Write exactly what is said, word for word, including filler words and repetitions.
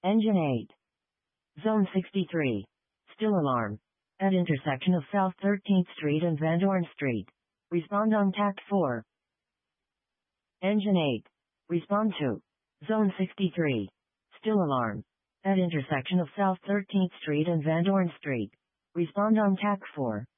Engine eight. Zone sixty-three. Still alarm. At intersection of South thirteenth Street and Van Dorn Street. Respond on T A C four. Engine eight. Respond to. Zone sixty-three. Still alarm. At intersection of South thirteenth Street and Van Dorn Street. Respond on T A C four.